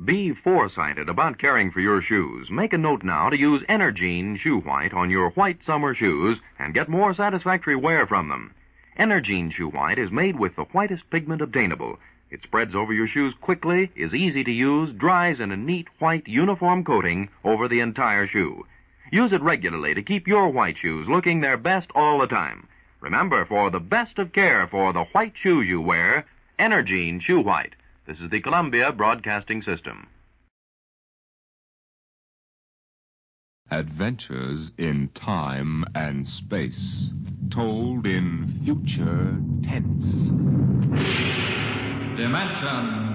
Be foresighted about caring for your shoes. Make a note now to use Energine Shoe White on your white summer shoes and get more satisfactory wear from them. Energine Shoe White is made with the whitest pigment obtainable. It spreads over your shoes quickly, is easy to use, dries in a neat white uniform coating over the entire shoe. Use it regularly to keep your white shoes looking their best all the time. Remember, for the best of care for the white shoes you wear, Energine Shoe White. This is the Columbia Broadcasting System. Adventures in time and space, told in future tense. Dimension